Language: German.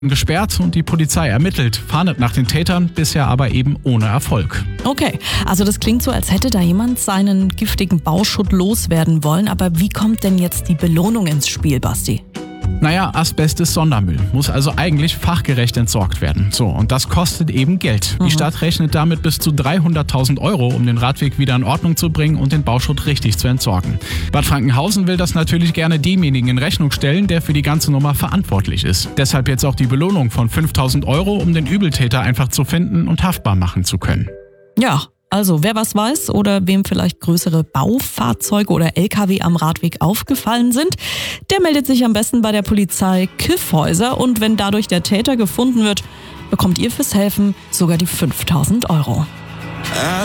gesperrt und die Polizei ermittelt, fahndet nach den Tätern, bisher aber eben ohne Erfolg. Okay, also das klingt so, als hätte da jemand seinen giftigen Bauschutt loswerden wollen. Aber wie kommt denn jetzt die Belohnung ins Spiel, Basti? Naja, Asbest ist Sondermüll, muss also eigentlich fachgerecht entsorgt werden. So, und das kostet eben Geld. Die Stadt rechnet damit bis zu 300.000 €, um den Radweg wieder in Ordnung zu bringen und den Bauschutt richtig zu entsorgen. Bad Frankenhausen will das natürlich gerne demjenigen in Rechnung stellen, der für die ganze Nummer verantwortlich ist. Deshalb jetzt auch die Belohnung von 5.000 €, um den Übeltäter einfach zu finden und haftbar machen zu können. Ja, also wer was weiß oder wem vielleicht größere Baufahrzeuge oder LKW am Radweg aufgefallen sind, der meldet sich am besten bei der Polizei Kyffhäuser und wenn dadurch der Täter gefunden wird, bekommt ihr fürs Helfen sogar die 5.000 €.